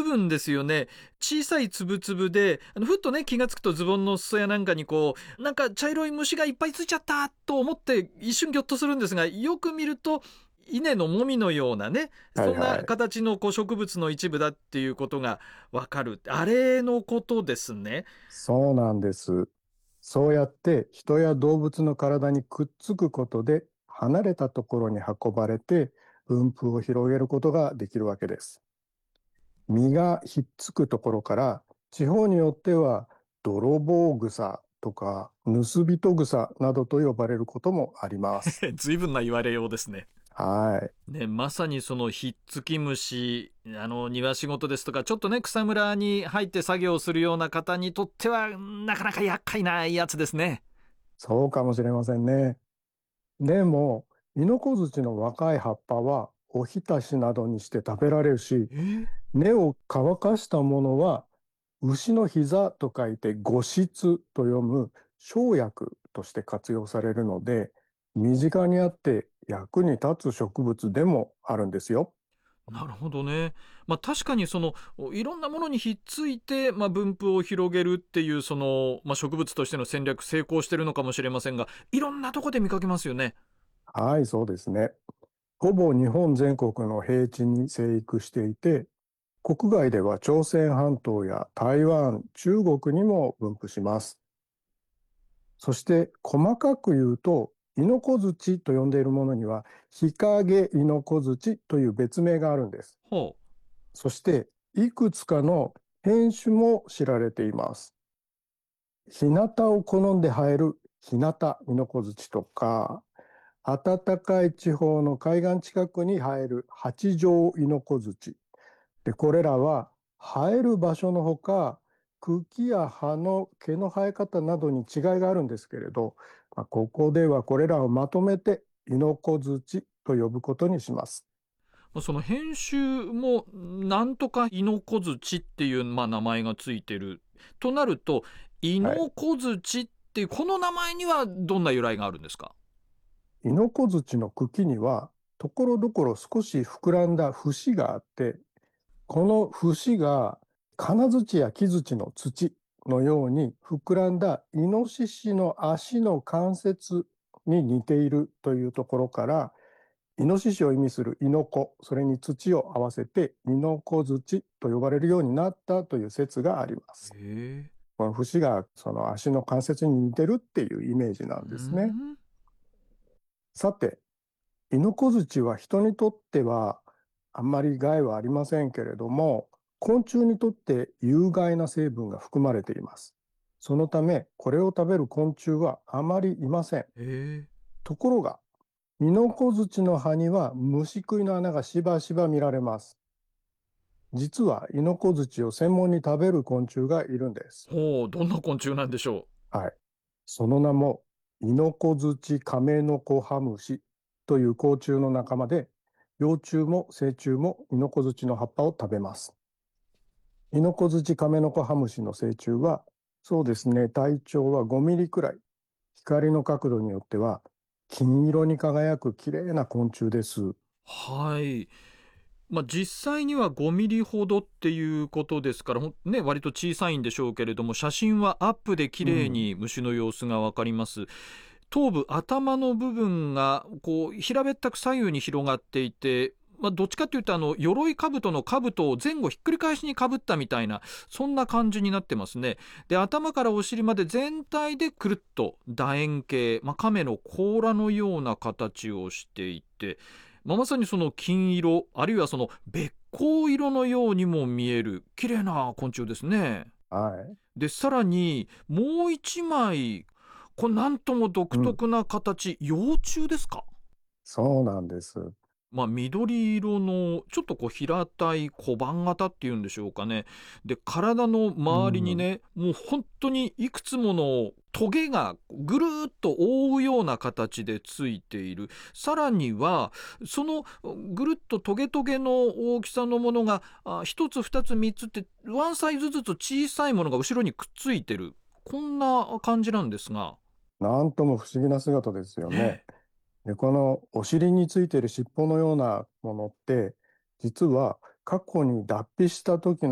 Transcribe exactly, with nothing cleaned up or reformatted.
分ですよね。小さいつぶつぶで、あのふっとね気がつくとズボンの裾やなんかにこうなんか茶色い虫がいっぱいついちゃったと思って一瞬ギョッとするんですが、よく見ると稲のもみのようなね、そんなはいはい。 形のこう植物の一部だっていうことがわかる。あれのことですね。 そうなんです。そうやって人や動物の体にくっつくことで離れたところに運ばれて分布を広げることができるわけです。実がひっつくところから地方によっては泥棒草とか盗人草などと呼ばれることもあります。 随分な言われようですね。 はい。 ね、まさにそのひっつき虫、あの庭仕事ですとかちょっとね草むらに入って作業するような方にとってはなかなか厄介なやつですね。 そうかもしれませんね。でも、イノコズチの若い葉っぱはおひたしなどにして食べられるし、 えー根を乾かしたものは牛の膝と書いて五質と読む生薬として活用されるので、身近にあって役に立つ植物でもあるんですよ。 なるほどね。まあ確かにそのいろんなものにひっついて、まあ、分布を広げるっていうその、まあ、植物としての戦略成功してるのかもしれませんが、いろんなとこで見かけますよね。 はい、そうですね。ほぼ日本全国の平地に生育していて、国外では朝鮮半島や台湾、中国にも分布します。そして細かく言うと、イノコズチと呼んでいるものには、ヒカゲイノコズチという別名があるんです。 ほそして、いくつかの変種も知られています。日向を好んで生える日向イノコズチとか、暖かい地方の海岸近くに生える八丈イノコズチ。で、これらは生える場所のほか、茎や葉の毛の生え方などに違いがあるんですけれど、まあ、ここではこれらをまとめてイノコズチと呼ぶことにします。 う。その編集もなんとかイノコズチっていう、まあ、名前がついてるとなると、イはい。 ノコズチっていうこの名前にはどんな由来があるんですか？ イノコズチの茎には、ところどころ少し膨らんだ節があって、この節が金槌や木槌の土のように膨らんだイノシシの足の関節に似ているというところから、イノシシを意味するイノコ、それに土を合わせてイノコ槌と呼ばれるようになったという説があります。 へえ。 この節がその足の関節に似てるっていうイメージなうんですね。 ん。 さて、イノコズチは人にとってはあんまり害はありませんけれども、昆虫にとって有害な成分が含まれています。そのため、これを食べる昆虫はあまりいません。 へえ。 ところが、イノコズチの葉には虫食いの穴がしばしば見られます。実は、イノコズチを専門に食べる昆虫がいるんです。 ほう、どんな昆虫なんでしょはい。その名も、イノコズチカメノコハムシという甲虫の仲間で、幼虫も成虫もイノコズチの葉っぱを食べます。イノコズチカメノコハムシの成虫は、そうですね、体長はごミリくらい。光の角度によっては、金色に輝く綺麗な昆虫です。 う。はい。まあ、実際にはごミリほどっていうことですから、ほんね、割と小さいんでしょうけれども、写真はアップで綺麗うん。 に虫の様子がわかります。頭部、頭の部分が、こう、平べったく左右に広がっていて、まあ、どっちかというと、あの、鎧兜の兜を前後ひっくり返しに被ったみたいな、そんな感じになってますね。で、頭からお尻まで全体でくるっと楕円形、まあ、亀の甲羅のような形をしていて、まあ、まさにその金色、あるいはそのべっ甲色のようにも見える、綺麗な昆虫ですね。 はい。 で、さらに、もう一枚、これなんとも独うん。 特な形、幼虫ですか？ そうなんです。 まあ、緑色の、ちょっとこう平たい小判型っていうんでしょうかね。で、体のう周りにん。 ね、もう本当にいくつものトゲがぐるーっと覆うような形でついている。さらには、そのぐるっとトゲトゲの大きさのものが、あ一つ二つ三つって、ワンサイズずつ小さいものが後ろにくっついてる。こんな感じなんですが。 なんとも不思議な姿ですよね。 ね。 で、このお尻についている尻尾のようなものって、実は過去に脱皮した時の